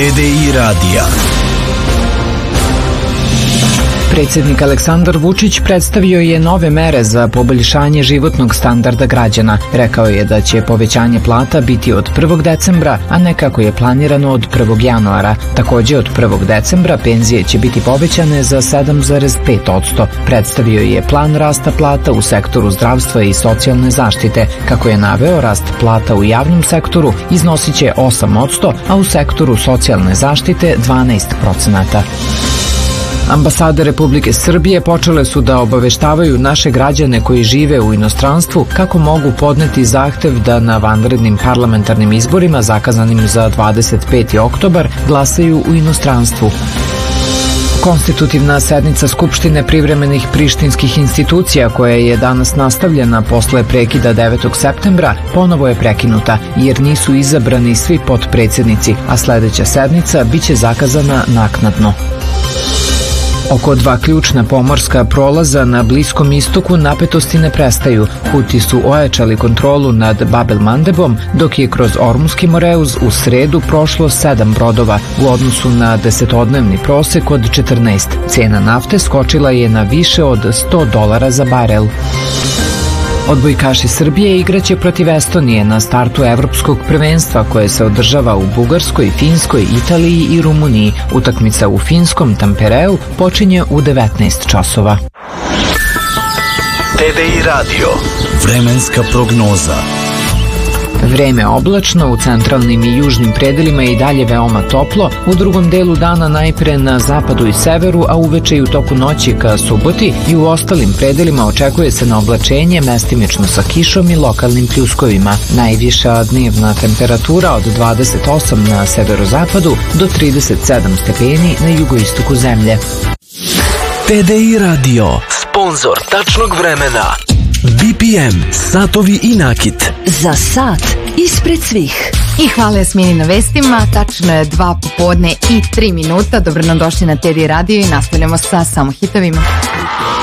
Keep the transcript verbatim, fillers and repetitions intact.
T D I radija. Predsjednik Aleksandar Vučić predstavio je nove mere za poboljšanje životnog standarda građana. Rekao je da će povećanje plata biti od prvog decembra, a ne kako je planirano od prvog januara. Takođe, od prvog decembra penzije će biti povećane za sedam zarez pet posto. Predstavio je plan rasta plata u sektoru zdravstva i socijalne zaštite. Kako je naveo, rast plata u javnom sektoru iznosit će osam posto, a u sektoru socijalne zaštite dvanaest procenata. Ambasade Republike Srbije počele su da obaveštavaju naše građane koji žive u inostranstvu kako mogu podneti zahtev da na vanrednim parlamentarnim izborima zakazanim za dvadeset peti oktobar glasaju u inostranstvu. Konstitutivna sednica Skupštine privremenih prištinskih institucija, koja je danas nastavljena posle prekida devetog septembra, ponovo je prekinuta jer nisu izabrani svi potpredsednici, a sledeća sednica biće zakazana naknadno. Oko dva ključna pomorska prolaza na Bliskom istoku napetosti ne prestaju. Huti su ojačali kontrolu nad Bab el-Mandebom, dok je kroz Ormuski Moreuz u sredu prošlo sedam brodova u odnosu na desetodnevni prosek od četrnaest. Cena nafte skočila je na više od sto dolara za barel. Odbojkaši Srbije igraće protiv Estonije na startu evropskog prvenstva koje se održava u Bugarskoj, Finskoj, Italiji i Rumuniji. Utakmica u finskom Tampereu počinje u devetnaest časova. T D I radio. Vremenska prognoza. Vreme oblačno, u centralnim i južnim predelima i dalje veoma toplo, u drugom delu dana najpre na zapadu i severu, a uveče i u toku noći ka suboti, i u ostalim predelima očekuje se na oblačenje, mestimično sa kišom i lokalnim pljuskovima. Najviša dnevna temperatura od dvadeset osam na severozapadu do trideset sedam stepeni na jugoistoku zemlje. T D I radio. Sponzor tačnog vremena. B P M, satovi i nakit. Za sat ispred svih. I hvala Jasmini na vestima, tačno je dva popodne i tri minuta. Dobro nam došli na T D I radio i nastavljamo sa samo hitovima.